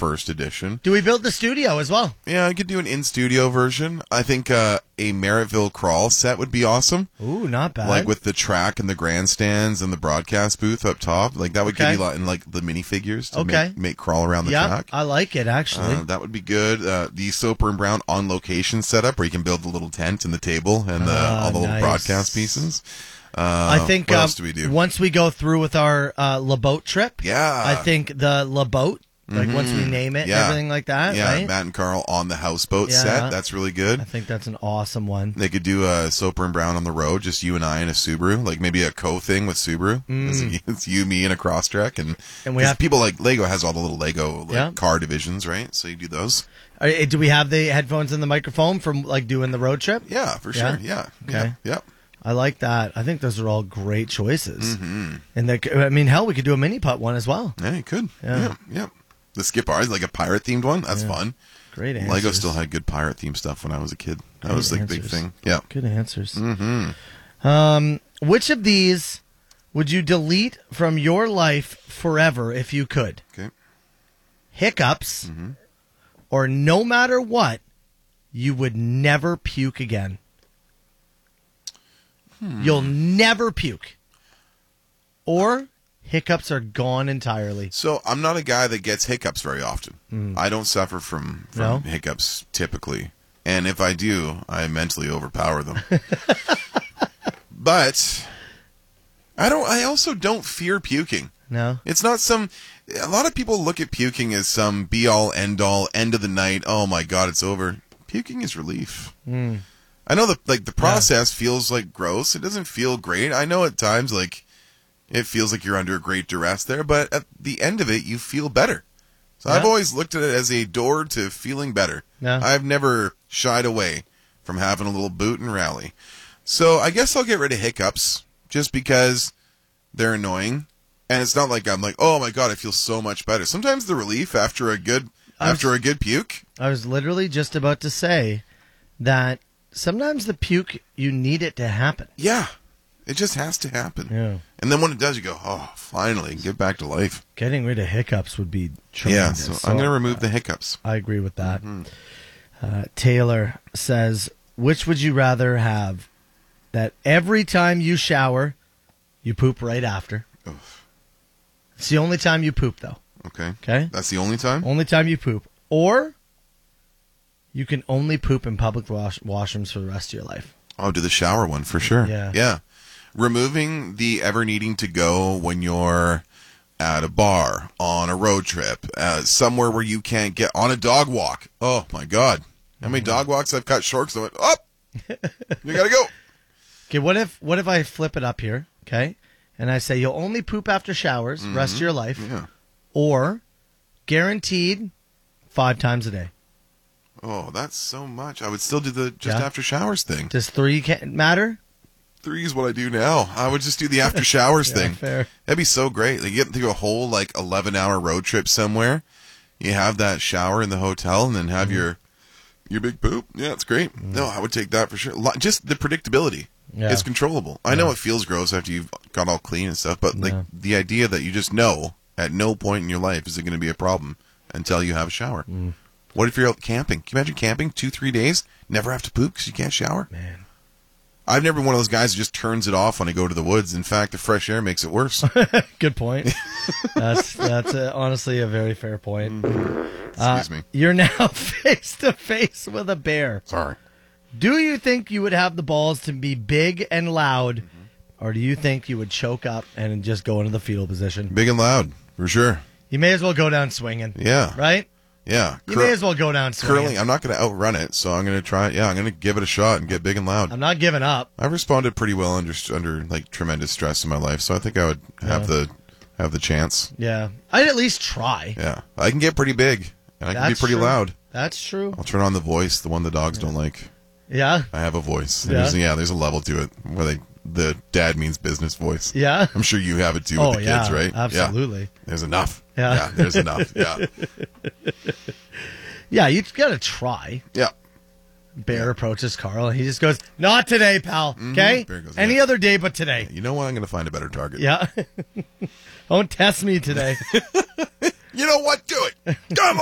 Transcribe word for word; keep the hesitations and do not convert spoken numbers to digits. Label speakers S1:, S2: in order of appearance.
S1: first edition.
S2: Do we build the studio as well?
S1: Yeah, I could do an in-studio version. I think uh, a Merrittville crawl set would be awesome.
S2: Ooh, not bad.
S1: Like with the track and the grandstands and the broadcast booth up top. Like that would
S2: Okay.
S1: give you a lot, and like the minifigures to
S2: Okay.
S1: make, make crawl around the
S2: yeah,
S1: track.
S2: I like it, actually.
S1: Uh, that would be good. Uh, the Soper and Brown on location setup where you can build the little tent and the table and the,
S2: Ah,
S1: all the little
S2: nice.
S1: broadcast pieces. Uh,
S2: I think
S1: what
S2: um,
S1: else do we do?
S2: once we go through with our uh, La Boat trip,
S1: Yeah.
S2: I think the La Boat, like once we name it
S1: Yeah.
S2: and everything like that,
S1: yeah,
S2: right?
S1: Matt and Carl on the houseboat
S2: Yeah.
S1: set. That's really good.
S2: I think that's an awesome one.
S1: They could do a Soper and Brown on the road, just you and I in a Subaru, like maybe a co thing with Subaru. It's, it's you, me, and a Crosstrek, and,
S2: Mm. And we
S1: 'cause
S2: have-
S1: people like Lego has all the little Lego like
S2: Yeah.
S1: car divisions, right? So you do those.
S2: Are- eh, do we have the headphones and the microphone from like doing the road trip?
S1: Yeah, for
S2: Yeah?
S1: sure. Yeah.
S2: Okay.
S1: Yeah. Yep.
S2: I like that. I think those are all great choices.
S1: Mm-hmm.
S2: And the, I mean, hell, we could do a mini putt one as well.
S1: Yeah, you could.
S2: Yeah.
S1: Yeah. Yeah. The Skip R is like a pirate themed one. That's fun.
S2: Great answers.
S1: Lego still had good pirate themed stuff when I was a kid. That
S2: Great
S1: was like a big
S2: answers.
S1: thing. Yeah.
S2: Good answers.
S1: Mm-hmm.
S2: Um, which of these would you delete from your life forever if you could?
S1: Okay.
S2: Hiccups,
S1: Mm-hmm.
S2: or no matter what, you would never puke again.
S1: Hmm.
S2: You'll never puke. Or hiccups are gone entirely.
S1: So I'm not a guy that gets hiccups very often. I don't suffer from, from
S2: No?
S1: hiccups typically. And if I do, I mentally overpower them. But I don't I also don't fear puking.
S2: No?
S1: It's not some a lot of people look at puking as some be all end all end of the night. Oh my god, it's over. Puking is relief.
S2: Mm.
S1: I know the like the process feels like gross. It doesn't feel great. I know at times like it feels like you're under great duress there, but at the end of it you feel better. So I've
S2: Yeah.
S1: always looked at it as a door to feeling better.
S2: Yeah.
S1: I've never shied away from having a little boot and rally. So I guess I'll get rid of hiccups just because they're annoying. And it's not like I'm like, oh my god, I feel so much better. Sometimes the relief after a good
S2: I was-
S1: after a good puke.
S2: I was literally just about to say that sometimes the puke, you need it to happen.
S1: Yeah. It just has to happen.
S2: Yeah.
S1: And then when it does, you go, oh, finally, get back to life.
S2: Getting rid of hiccups would be
S1: Yeah,
S2: tremendous.
S1: so I'm going to remove the hiccups.
S2: I agree with that.
S1: Mm-hmm.
S2: Uh, Taylor says, which would you rather have? That every time you shower, you poop right after.
S1: Oof.
S2: It's the only time you poop, though.
S1: Okay.
S2: Okay?
S1: That's the only time?
S2: Only time you poop. Or you can only poop in public wash- washrooms for the rest of your life.
S1: Oh, do the shower one for sure.
S2: Yeah.
S1: Yeah. Removing the ever needing to go when you're at a bar, on a road trip, uh, somewhere where you can't get on a dog walk. Oh, my God. How many dog walks I've cut short because I went, oh, you got to go.
S2: Okay, what if what if I flip it up here, okay? And I say you'll only poop after showers rest of your life,
S1: Yeah.
S2: or guaranteed five times a day.
S1: Oh, that's so much. I would still do the just
S2: Yeah.
S1: after showers thing.
S2: Does three ca- matter?
S1: Three is what I do now. I would just do the after showers
S2: Yeah,
S1: thing.
S2: fair.
S1: That'd be so great. Like you get through a whole like eleven hour road trip somewhere. You have that shower in the hotel and then have
S2: Mm-hmm.
S1: your your big poop. Yeah, it's great. No, I would take that for sure. Lo- Just the predictability.
S2: Yeah.
S1: It's controllable. I know it feels gross after you've got all clean and stuff, but like
S2: Yeah.
S1: the idea that you just know at no point in your life is it going to be a problem until you have a shower.
S2: Mm.
S1: What if you're out camping? Can you imagine camping two, three days, never have to poop because you can't shower?
S2: Man.
S1: I've never been one of those guys who just turns it off when I go to the woods. In fact, the fresh air makes it worse.
S2: Good point. that's that's uh honestly a very fair point.
S1: Excuse me.
S2: You're now face to face with a bear.
S1: Sorry.
S2: Do you think you would have the balls to be big and loud, or do you think you would choke up and just go into the fetal position?
S1: Big and loud, for sure.
S2: You may as well go down swinging.
S1: Yeah.
S2: Right?
S1: Yeah.
S2: You
S1: Cur-
S2: may as well go down swinging.
S1: curling, I'm not going to outrun it, so I'm going to try it. Yeah, I'm going to give it a shot and get big and loud.
S2: I'm not giving up.
S1: I've responded pretty well under under like tremendous stress in my life, so I think I would have the have the chance.
S2: Yeah. I'd at least try.
S1: Yeah. I can get pretty big, and I can
S2: That's
S1: be pretty
S2: true.
S1: loud.
S2: That's true.
S1: I'll turn on the voice, the one the dogs don't like.
S2: Yeah.
S1: I have a voice.
S2: Yeah.
S1: There's, yeah, there's a level to it where they the dad means business voice.
S2: Yeah.
S1: I'm sure you have it too
S2: Oh,
S1: with the
S2: yeah.
S1: kids, right?
S2: Absolutely.
S1: Yeah. There's enough.
S2: Yeah.
S1: there's enough. Yeah.
S2: Yeah, you got to try.
S1: Yeah.
S2: Bear approaches Carl, and he just goes, "Not today, pal. Okay?
S1: Bear goes,
S2: Any
S1: yeah.
S2: other day but today."
S1: You know what? I'm going to find a better target.
S2: Yeah. Don't test me today.
S1: You know what? Do it. Come